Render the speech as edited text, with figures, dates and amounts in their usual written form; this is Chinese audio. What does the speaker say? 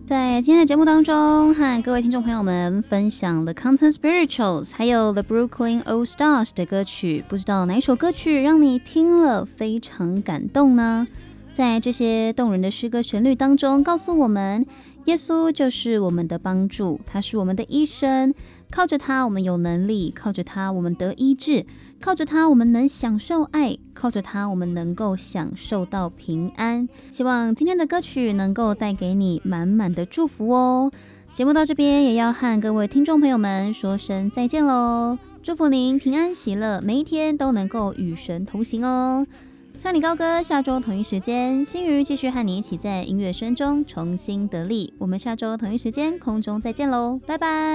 在今天的节目当中，和各位听众朋友们分享了 Content Spirituals 还有 The Brooklyn All Stars 的歌曲，不知道哪一首歌曲让你听了非常感动呢？在这些动人的诗歌旋律当中，告诉我们耶稣就是我们的帮助，他是我们的医生，靠着他我们有能力，靠着他我们得医治，靠着他我们能享受爱，靠着他我们能够享受到平安。希望今天的歌曲能够带给你满满的祝福哦。节目到这边也要和各位听众朋友们说声再见咯，祝福您平安喜乐，每一天都能够与神同行哦。向你高歌，下周同一时间，新鱼继续和你一起在音乐声中重新得力。我们下周同一时间空中再见喽，拜拜。